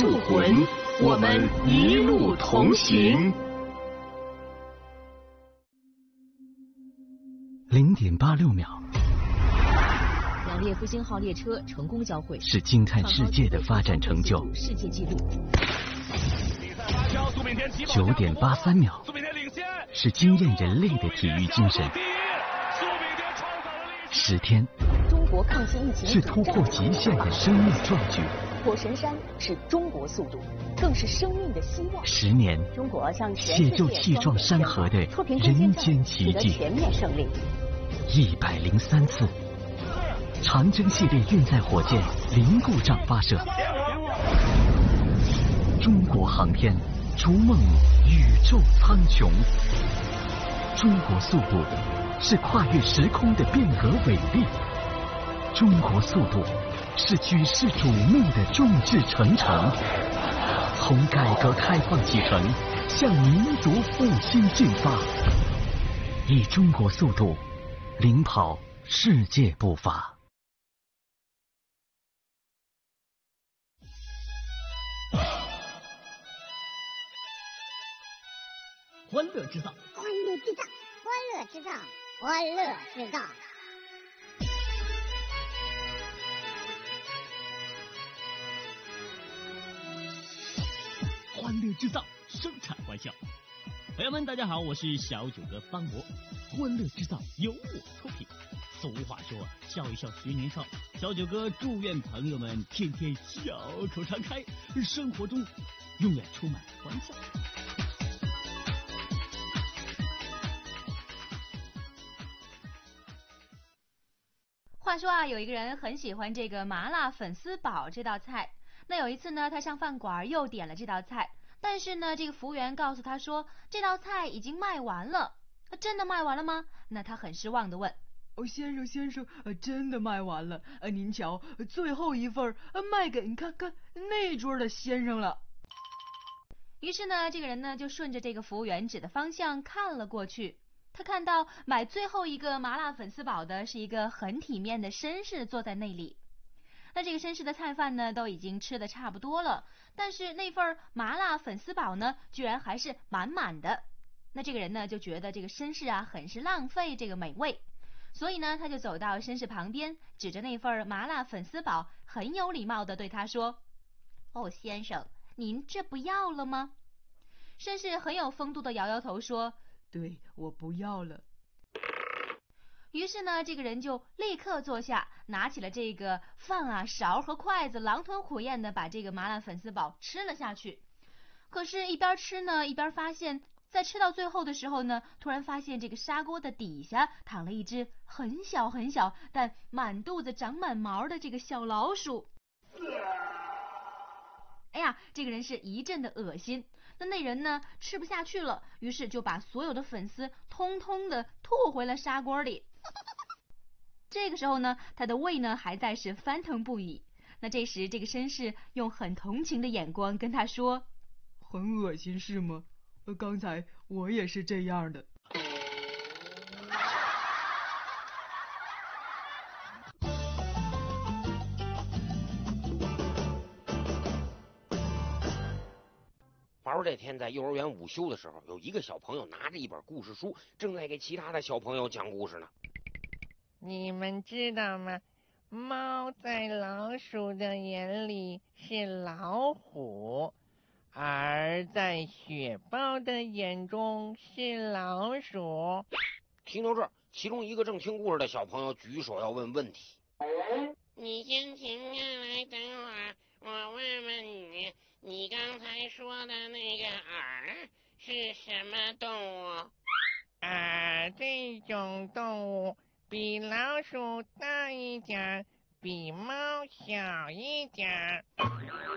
铸魂，我们一路同行。 0.86秒， 两列复兴号列车成功交汇， 是惊叹世界的发展成就。 世界纪录。 9.83秒，是惊艳人类的体育精神。10天， 中国抗击疫情是突破极限的生命壮举。 火神山是中国速度，更是生命的希望。 10年， 中国向全写就气壮山河的人间奇迹。 全面胜利。 103次，长征系列运载火箭零故障发射。中国航天逐梦宇宙苍穹。中国速度是跨越时空的变革伟力。中国速度是举世瞩目的众志成城。从改革开放启程，向民族复兴进发，以中国速度领跑世界步伐。 欢乐制造， 欢乐制造，欢乐制造，欢乐制造。 欢乐制造，生产欢笑。朋友们，大家好，我是小九哥方博。欢乐制造由我出品。俗话说，笑一笑学年少。小九哥祝愿朋友们天天笑口常开，生活中永远充满欢笑。 话说啊，有一个人很喜欢这个麻辣粉丝煲这道菜。那有一次呢，他上饭馆又点了这道菜，但是呢，这个服务员告诉他说，这道菜已经卖完了。真的卖完了吗？那他很失望地问。 先生，真的卖完了。您瞧，最后一份卖给你看那桌的先生了。 于是呢，这个人呢就顺着这个服务员指的方向看了过去。他看到买最后一个麻辣粉丝煲的是一个很体面的绅士坐在那里。那这个绅士的菜饭呢都已经吃得差不多了，但是那份麻辣粉丝煲呢居然还是满满的。那这个人呢就觉得这个绅士啊很是浪费这个美味，所以呢他就走到绅士旁边，指着那份麻辣粉丝煲，很有礼貌地对他说：哦，先生，您这不要了吗？绅士很有风度地摇摇头说： 对，我不要了。 于是呢，这个人就立刻坐下，拿起了这个饭啊、勺和筷子，狼吞虎咽的把这个麻辣粉丝煲吃了下去。可是，一边吃呢，一边发现，在吃到最后的时候呢，突然发现这个砂锅的底下躺了一只很小很小，但满肚子长满毛的这个小老鼠。哎呀，这个人是一阵的恶心。那人呢吃不下去了，于是就把所有的粉丝通通的吐回了砂锅里。这个时候呢，他的胃呢还在是翻腾不已。那这时这个绅士用很同情的眼光跟他说： 很恶心是吗？刚才我也是这样的。 宝这天在幼儿园午休的时候，有一个小朋友拿着一本故事书，正在给其他的小朋友讲故事呢。 你们知道吗？猫在老鼠的眼里是老虎，而在雪豹的眼中是老鼠。 听到这儿，其中一个正听故事的小朋友举手要问问题。 你先停下来等会儿，我问问你，你刚才说的那个耳是什么动物？ 这种动物比老鼠大一点，比猫小一点。